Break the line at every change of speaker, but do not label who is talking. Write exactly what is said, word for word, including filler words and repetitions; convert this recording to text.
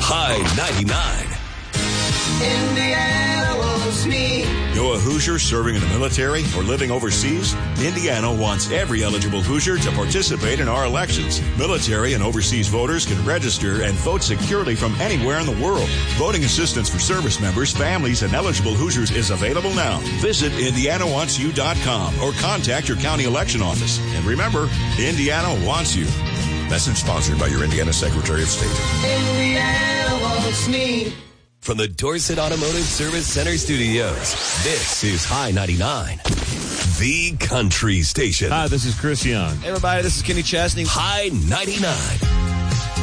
High ninety-nine.
Indiana wants me.
You're a Hoosier serving in the military or living overseas? Indiana wants every eligible Hoosier to participate in our elections. Military and overseas voters can register and vote securely from anywhere in the world. Voting assistance for service members, families, and eligible Hoosiers is available now. Visit indiana wants you dot com or contact your county election office. And remember, Indiana wants you. Message sponsored by your Indiana Secretary of State.
Indiana wants me.
From the Dorset Automotive Service Center studios, this is High ninety-nine, the country station.
Hi, this is Chris Young.
Hey, everybody, this is Kenny Chesney.
High ninety-nine.